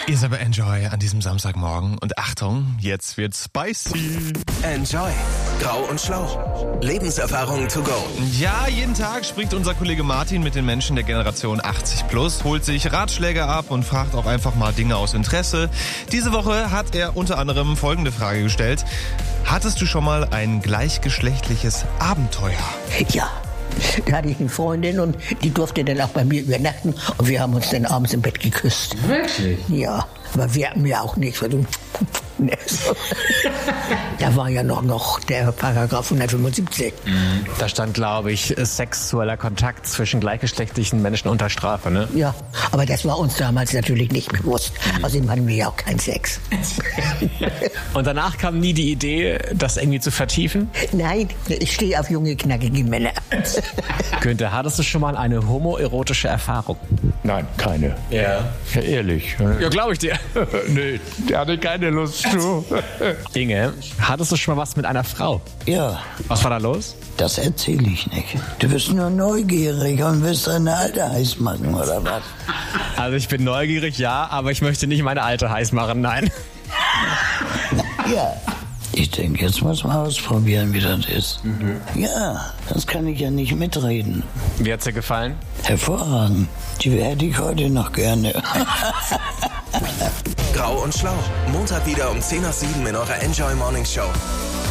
Ihr seid bei Enjoy an diesem Samstagmorgen. Und Achtung, jetzt wird's spicy. Enjoy. Grau und Schlau. Lebenserfahrungen to go. Ja, jeden Tag spricht unser Kollege Martin mit den Menschen der Generation 80+, holt sich Ratschläge ab und fragt auch einfach mal Dinge aus Interesse. Diese Woche hat er unter anderem folgende Frage gestellt. Hattest du schon mal ein gleichgeschlechtliches Abenteuer? Ja, da hatte ich eine Freundin und die durfte dann auch bei mir übernachten und wir haben uns dann abends im Bett geküsst. Wirklich? Ja, aber wir hatten ja auch nichts. Da war ja noch der Paragraph 175. Da stand, glaube ich, sexueller Kontakt zwischen gleichgeschlechtlichen Menschen unter Strafe, ne? Ja, aber das war uns damals natürlich nicht bewusst. Außerdem hatten wir ja auch keinen Sex. Und danach kam nie die Idee, das irgendwie zu vertiefen? Nein, ich stehe auf junge, knackige Männer. Günther, hattest du schon mal eine homoerotische Erfahrung? Nein, keine. Ja. Ja, ehrlich. Ja, glaube ich dir. Nee, der hatte keine Lust zu. Inge, hattest du schon mal was mit einer Frau? Ja, Was war da los? das erzähle ich nicht. Du bist nur neugierig und willst deine Alte heiß machen, oder was? Also ich bin neugierig, ja, aber ich möchte nicht meine Alte heiß machen, nein. Ja. Ich denke, jetzt muss man ausprobieren, wie das ist. Ja, das kann ich ja nicht mitreden. Wie hat's dir gefallen? Hervorragend. Die hätte ich heute noch gerne. Grau und Schlau. Montag wieder um 10 nach 7 in eurer Enjoy Morning Show.